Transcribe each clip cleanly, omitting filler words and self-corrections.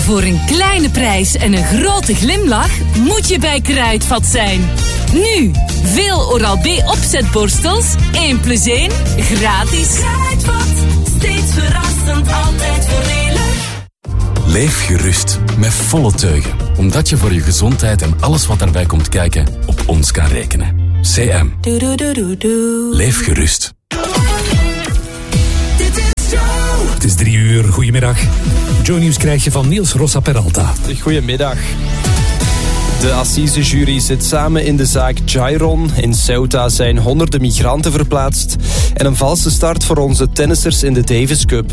Voor een kleine prijs en een grote glimlach moet je bij Kruidvat zijn. Nu, veel Oral-B opzetborstels, 1 + 1, gratis. Kruidvat, steeds verrassend, altijd voordelig. Leef gerust, met volle teugen. Omdat je voor je gezondheid en alles wat daarbij komt kijken, op ons kan rekenen. CM. Leef gerust. Het is 3 uur. Goedemiddag. Joe Nieuws krijg je van Niels Rosa Peralta. Goedemiddag. De assisejury zit samen in de zaak Jairon. In Ceuta zijn honderden migranten verplaatst. En een valse start voor onze tennissers in de Davis Cup.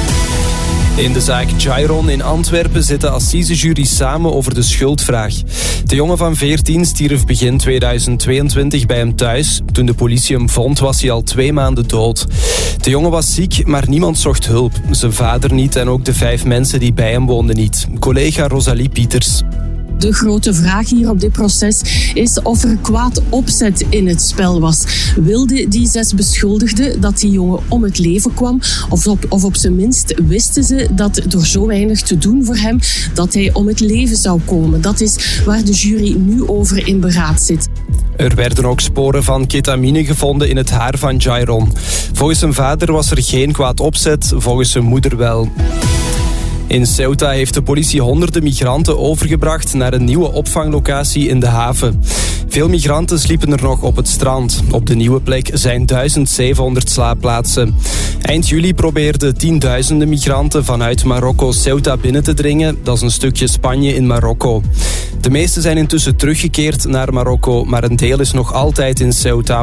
In de zaak Jairon in Antwerpen zit de assisejury samen over de schuldvraag. De jongen van 14 stierf begin 2022 bij hem thuis. Toen de politie hem vond was hij al 2 maanden dood. De jongen was ziek, maar niemand zocht hulp. Zijn vader niet en ook de 5 mensen die bij hem woonden niet. Collega Rosalie Pieters. De grote vraag hier op dit proces is of er kwaad opzet in het spel was. Wilden die 6 beschuldigden dat die jongen om het leven kwam? Of op zijn minst wisten ze dat door zo weinig te doen voor hem, dat hij om het leven zou komen? Dat is waar de jury nu over in beraad zit. Er werden ook sporen van ketamine gevonden in het haar van Jairon. Volgens zijn vader was er geen kwaad opzet, volgens zijn moeder wel. In Ceuta heeft de politie honderden migranten overgebracht naar een nieuwe opvanglocatie in de haven. Veel migranten sliepen er nog op het strand. Op de nieuwe plek zijn 1700 slaapplaatsen. Eind juli probeerden tienduizenden migranten vanuit Marokko Ceuta binnen te dringen. Dat is een stukje Spanje in Marokko. De meeste zijn intussen teruggekeerd naar Marokko, maar een deel is nog altijd in Ceuta.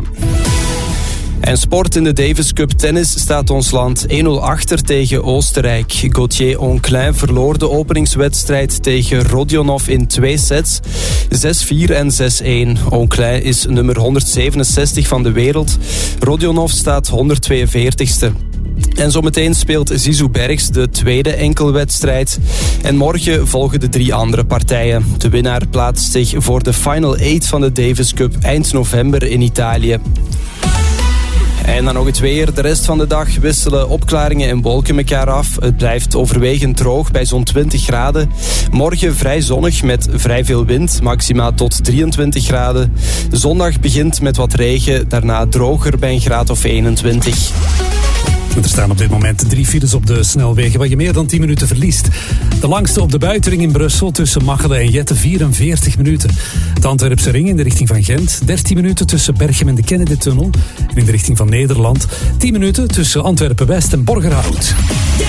En sport in de Davis Cup tennis staat ons land 1-0 achter tegen Oostenrijk. Gauthier Onclin verloor de openingswedstrijd tegen Rodionov in 2 sets. 6-4 en 6-1. Onclin is nummer 167 van de wereld. Rodionov staat 142ste. En zometeen speelt Zizou Bergs de tweede enkelwedstrijd. En morgen volgen de 3 andere partijen. De winnaar plaatst zich voor de Final 8 van de Davis Cup eind november in Italië. En dan nog het weer. De rest van de dag wisselen opklaringen en wolken elkaar af. Het blijft overwegend droog bij zo'n 20 graden. Morgen vrij zonnig met vrij veel wind, maxima tot 23 graden. Zondag begint met wat regen, daarna droger bij een graad of 21. Er staan op dit moment 3 files op de snelwegen waar je meer dan 10 minuten verliest. De langste op de buitenring in Brussel tussen Machelen en Jette 44 minuten. De Antwerpse ring in de richting van Gent 13 minuten tussen Berchem en de Kennedy-tunnel. En in de richting van Nederland 10 minuten tussen Antwerpen-West en Borgerhout.